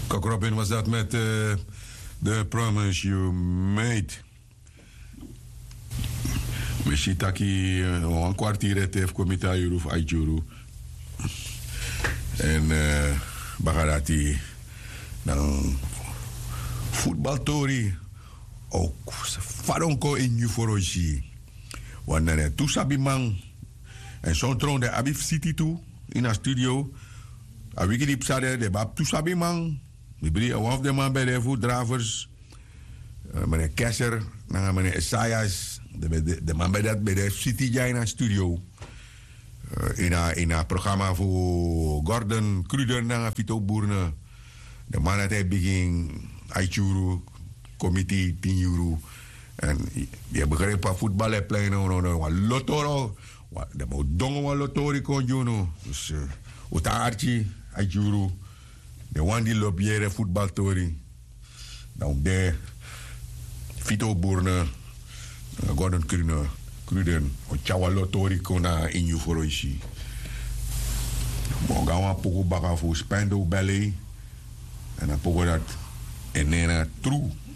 Kok Robin was dat met The Promise You Made. Misschien taki een kwartier het heeft komita juru of uitjuru. En bagarati dan voetbaltori ook faronko in Juforoji. Wanneer het toesabimang en zo'n troon de Abif City toe in een studio. A wiki die psade de bab toesabimang. We brengen one of the man bij de voetdravers. Meneer Kesser, meneer Esaias, de man bij de City in een studio. In een programma voor Gordon Kruden en Vito Boerne. De man dat hij begin Aichuru, committee 10 euro. En je begrijpt wat voetbal is plein, wat lotoro. De moet dongen wat lotori kon doen. Dus uta archi Aichuru. De one die lopiere voetbaltori. Dan de Vito Boerne, Gordon Kruden, Ochawa lotori kona in Juforoishi. Mongawa poko baka voor Spendo Ballet. En dan poko dat en nena true.